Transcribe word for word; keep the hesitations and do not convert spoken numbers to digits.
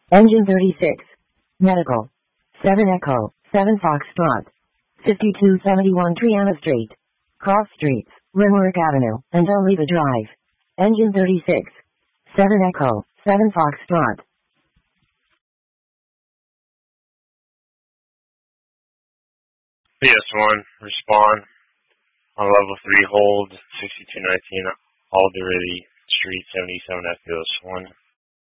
Engine thirty-six. Medical. seven Echo, seven Foxtrot. fifty-two seventy-one Triana Street. Cross Streets, Limerick Avenue, and Oliva Drive. Engine thirty-six. seven Echo, seven Foxtrot. P S one, respond. On level three, hold sixty-two nineteen Alderete Street, seventy-seven F P S one.